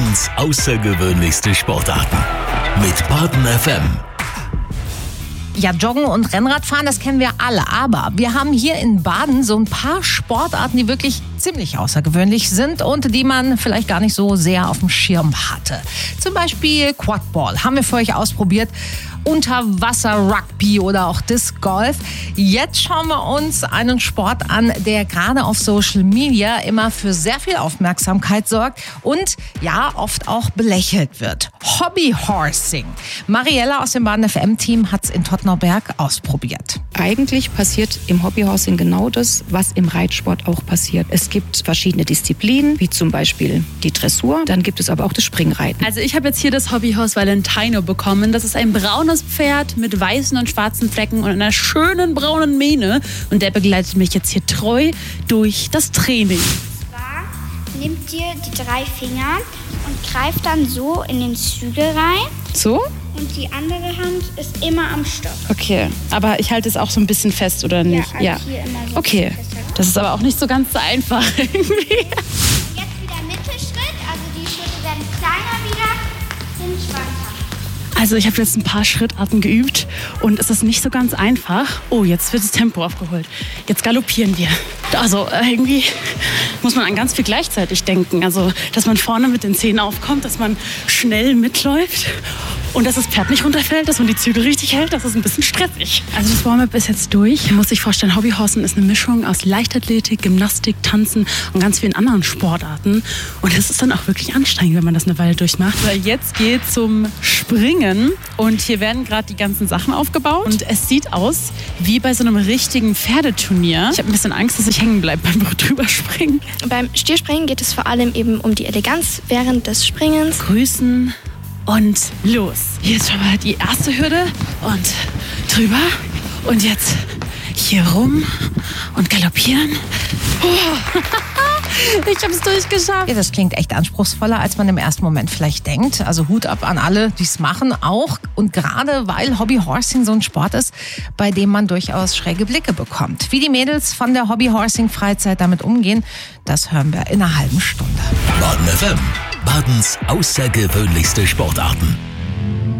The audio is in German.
Badens außergewöhnlichste Sportarten mit Baden FM. Ja, Joggen und Rennradfahren, das kennen wir alle. Aber wir haben hier in Baden so ein paar Sportarten, die wirklich ziemlich außergewöhnlich sind und die man vielleicht gar nicht so sehr auf dem Schirm hatte. Zum Beispiel Quadball haben wir für euch ausprobiert. Unterwasser-Rugby oder auch Disc Golf. Jetzt schauen wir uns einen Sport an, der gerade auf Social Media immer für sehr viel Aufmerksamkeit sorgt und ja, oft auch belächelt wird. Hobbyhorsing. Mariella aus dem Baden FM-Team hat es in Todtnauberg ausprobiert. Eigentlich passiert im Hobbyhorsing genau das, was im Reitsport auch passiert. Es gibt verschiedene Disziplinen, wie zum Beispiel die Dressur. Dann gibt es aber auch das Springreiten. Also ich habe jetzt hier das Hobbyhorse Valentino bekommen. Das ist ein braunes Pferd mit weißen und schwarzen Flecken und einer schönen braunen Mähne. Und der begleitet mich jetzt hier treu durch das Training. Zwar nimmt ihr die 3 Finger und greift dann so in den Zügel rein. So? Und die andere Hand ist immer am Stock. Okay, aber ich halte es auch so ein bisschen fest, oder nicht? Ja, also hier immer so okay, festhalten. das ist aber auch nicht so ganz so einfach irgendwie. Jetzt wieder Mittelschritt, also die Schritte werden kleiner wieder, sind schwanker. Also ich habe jetzt ein paar Schrittarten geübt und es ist nicht so ganz einfach. Oh, jetzt wird das Tempo aufgeholt. Jetzt galoppieren wir. Also irgendwie muss man an ganz viel gleichzeitig denken. Also, dass man vorne mit den Zähnen aufkommt, dass man schnell mitläuft und dass das Pferd nicht runterfällt, dass man die Zügel richtig hält. Das ist ein bisschen stressig. Also das Warm-up ist jetzt durch. Man muss sich vorstellen, Hobbyhorsen ist eine Mischung aus Leichtathletik, Gymnastik, Tanzen und ganz vielen anderen Sportarten. Und das ist dann auch wirklich anstrengend, wenn man das eine Weile durchmacht. Weil jetzt geht zum Springen und hier werden gerade die ganzen Sachen aufgebaut. Und es sieht aus wie bei so einem richtigen Pferdeturnier. Ich habe ein bisschen Angst, dass ich hängen bleibe beim Drüberspringen. Beim Stierspringen geht es vor allem eben um die Eleganz während des Springens. Grüßen und los. Hier ist schon mal die erste Hürde und drüber. Und jetzt hier rum und galoppieren. Oh. Ich habe es durchgeschafft. Ja, das klingt echt anspruchsvoller, als man im ersten Moment vielleicht denkt. Also Hut ab an alle, die es machen, auch. Und gerade weil Hobbyhorsing so ein Sport ist, bei dem man durchaus schräge Blicke bekommt. Wie die Mädels von der Hobbyhorsing-Freizeit damit umgehen, das hören wir in einer halben Stunde. Baden FM, Badens außergewöhnlichste Sportarten.